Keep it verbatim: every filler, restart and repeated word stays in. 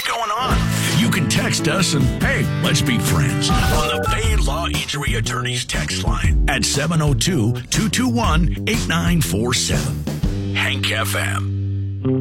going on? You can text us and, hey, let's be friends on the Bay Law Injury Attorneys text line at seven oh two, two two one, eight nine four seven. Hank F M.